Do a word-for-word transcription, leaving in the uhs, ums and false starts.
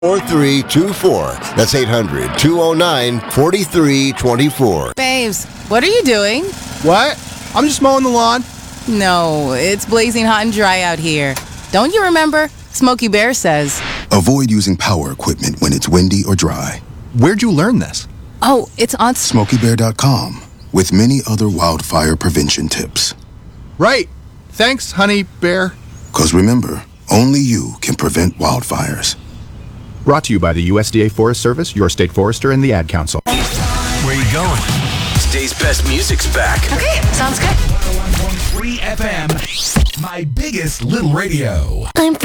four three two four. That's eight hundred, two oh nine, four three two four. Babes, what are you doing? What? I'm just mowing the lawn. No, it's blazing hot and dry out here. Don't you remember? Smokey Bear says. Avoid using power equipment when it's windy or dry. Where'd you learn this? Oh, it's on... Smokey Bear dot com, with many other wildfire prevention tips. Right. Thanks, honey bear. Because remember, only you can prevent wildfires. Brought to you by the U S D A Forest Service, your state forester, and the Ad Council. Where you going? Today's best music's back. Okay, sounds good. one one point three F M, my biggest little radio. I'm